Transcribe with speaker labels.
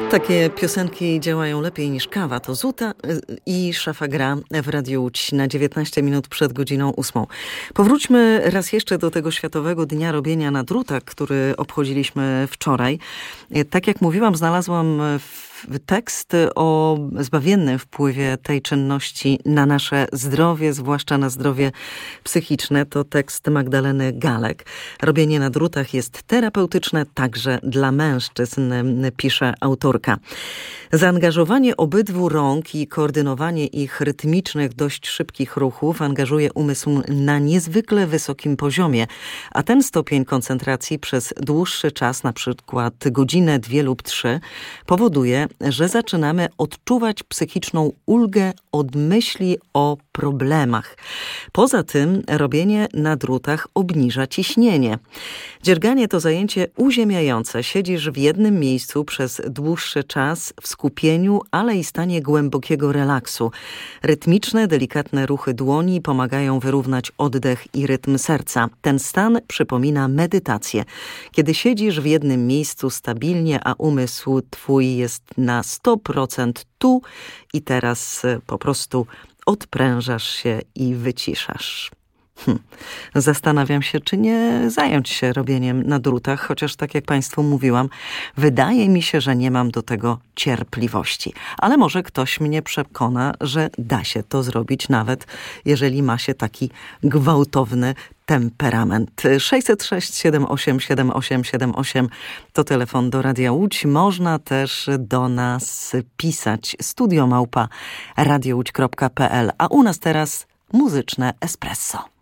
Speaker 1: Takie piosenki działają lepiej niż kawa. To Zuta i Szafa gra w Radiu Łódź na 19 minut przed godziną 8. Powróćmy raz jeszcze do tego Światowego Dnia Robienia na drutach, który obchodziliśmy wczoraj. Tak jak mówiłam, znalazłam tekst o zbawiennym wpływie tej czynności na nasze zdrowie, zwłaszcza na zdrowie psychiczne. To tekst Magdaleny Galek. Robienie na drutach jest terapeutyczne także dla mężczyzn, pisze autorka. Zaangażowanie obydwu rąk i koordynowanie ich rytmicznych, dość szybkich ruchów angażuje umysł na niezwykle wysokim poziomie, a ten stopień koncentracji przez dłuższy czas, na przykład godzinę, 2 lub 3, powoduje, że zaczynamy odczuwać psychiczną ulgę od myśli o problemach. Poza tym robienie na drutach obniża ciśnienie. Dzierganie to zajęcie uziemiające. Siedzisz w jednym miejscu przez dłuższy czas w skupieniu, ale i stanie głębokiego relaksu. Rytmiczne, delikatne ruchy dłoni pomagają wyrównać oddech i rytm serca. Ten stan przypomina medytację. Kiedy siedzisz w jednym miejscu stabilnie, a umysł twój jest na 100% tu i teraz, po prostu odprężasz się i wyciszasz. Zastanawiam się, czy nie zająć się robieniem na drutach, chociaż tak jak Państwu mówiłam, wydaje mi się, że nie mam do tego cierpliwości. Ale może ktoś mnie przekona, że da się to zrobić, nawet jeżeli ma się taki gwałtowny temperament. 606 78 78 78 to telefon do Radia Łódź. Można też do nas pisać studio@radiołódź.pl. A u nas teraz muzyczne espresso.